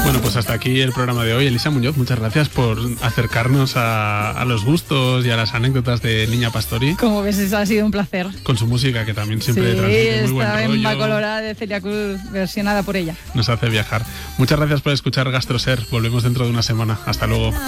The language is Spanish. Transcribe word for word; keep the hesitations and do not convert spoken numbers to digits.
Bueno, pues hasta aquí el programa de hoy. Elisa Muñoz, muchas gracias por acercarnos a, a los gustos y a las anécdotas de Niña Pastori. Como ves, eso ha sido un placer. Con su música, que también siempre sí, transmite muy buen rollo. rollo. Esta Colorada de Celia Cruz, versionada por ella. Nos hace viajar. Muchas gracias por escuchar GastroSer. Volvemos dentro de una semana. Hasta luego.